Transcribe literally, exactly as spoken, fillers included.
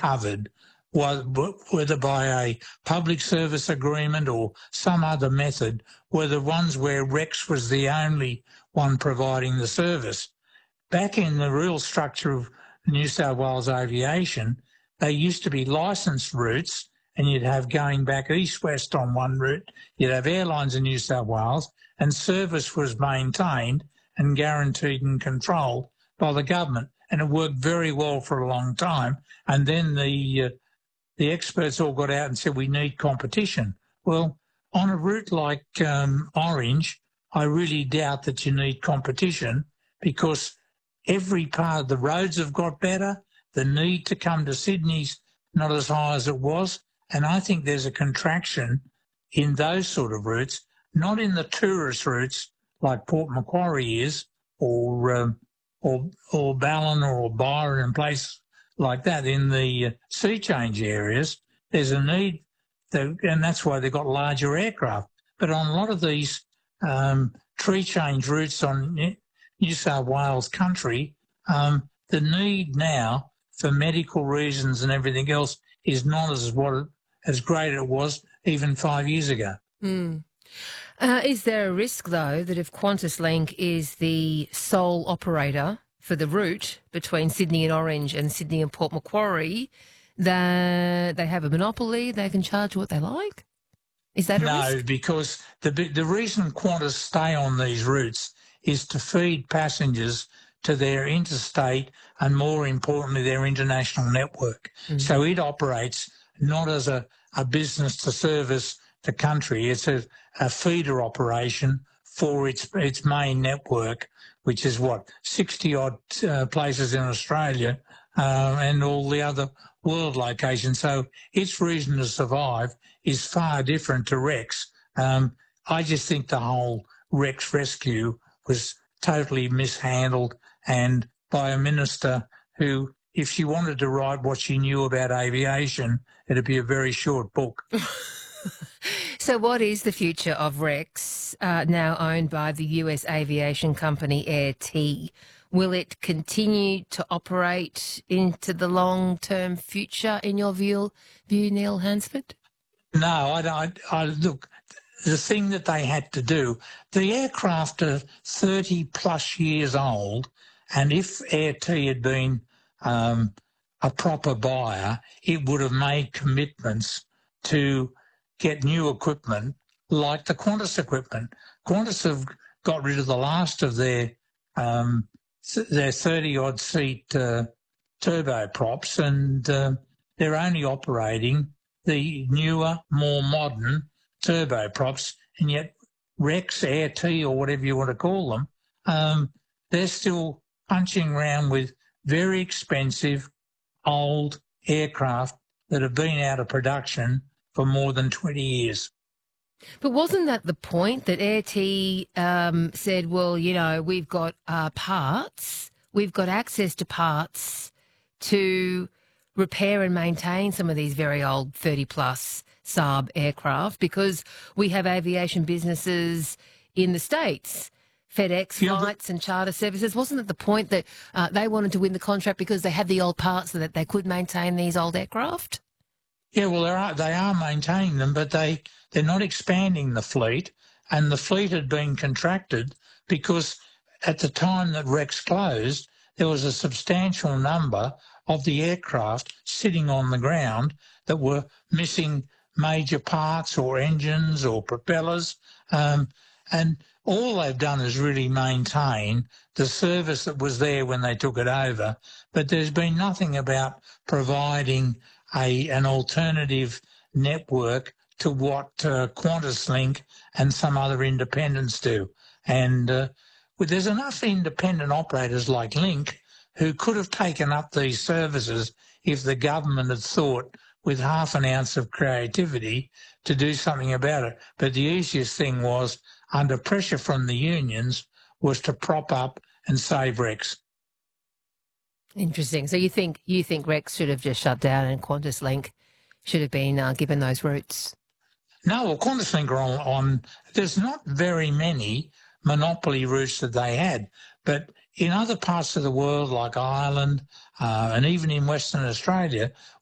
covered, whether by a public service agreement or some other method, were the ones where Rex was the only one providing the service. Back in the real structure of New South Wales aviation, they used to be licensed routes, and you'd have going back east-west on one route, you'd have airlines in New South Wales, and service was maintained and guaranteed and controlled by the government. And it worked very well for a long time. And then the uh, the experts all got out and said, we need competition. Well, on a route like um, Orange, I really doubt that you need competition, because every part of the roads have got better. The need to come to Sydney's not as high as it was. And I think there's a contraction in those sort of routes, not in the tourist routes like Port Macquarie is, or um, or or Ballon or Byron and places like that. In the uh, sea change areas, there's a need, to, and that's why they've got larger aircraft. But on a lot of these um, tree change routes on New South Wales country, um, the need now for medical reasons and everything else is not as what as great it was even five years ago. Mm. Uh, is there a risk, though, that if QantasLink is the sole operator for the route between Sydney and Orange and Sydney and Port Macquarie, that they have a monopoly, they can charge what they like? Is that a no, risk? No, because the the reason Qantas stay on these routes is to feed passengers to their interstate and, more importantly, their international network. Mm-hmm. So it operates not as a, a business to service the country. It's a, a feeder operation for its its main network, which is what, sixty-odd uh, places in Australia uh, and all the other world locations. So its reason to survive is far different to Rex. Um, I just think the whole Rex rescue was totally mishandled, and by a minister who, if she wanted to write what she knew about aviation, it'd be a very short book. So what is the future of Rex, uh, now owned by the U S aviation company Air T? Will it continue to operate into the long-term future, in your view, view Neil Hansford? No, I don't. I, look, the thing that they had to do, the aircraft are thirty plus years old, and if Air T had been um, a proper buyer, it would have made commitments to get new equipment like the Qantas equipment. Qantas have got rid of the last of their um, their thirty-odd seat uh, turboprops, and uh, they're only operating the newer, more modern turboprops, and yet Rex, Air T, or whatever you want to call them, um, they're still punching around with very expensive, old aircraft that have been out of production for more than twenty years. But wasn't that the point, that Air T um, said, well, you know, we've got uh, parts, we've got access to parts to repair and maintain some of these very old thirty plus Saab aircraft, because we have aviation businesses in the States, FedEx Yeah, flights and charter services. Wasn't it the point that uh, they wanted to win the contract because they had the old parts so that they could maintain these old aircraft? Yeah, well, they are, they are maintaining them, but they, they're not expanding the fleet, and the fleet had been contracted because at the time that Rex closed, there was a substantial number of the aircraft sitting on the ground that were missing major parts or engines or propellers, um, and all they've done is really maintain the service that was there when they took it over, but there's been nothing about providing a an alternative network to what uh, QantasLink and some other independents do. And uh, well, there's enough independent operators like Link who could have taken up these services if the government had thought with half an ounce of creativity to do something about it. But the easiest thing was, under pressure from the unions, was to prop up and save Rex. Interesting. So you think you think Rex should have just shut down and QantasLink should have been uh, given those routes? No, well, QantasLink are on, on, there's not very many monopoly routes that they had, but in other parts of the world like Ireland uh, and even in Western Australia,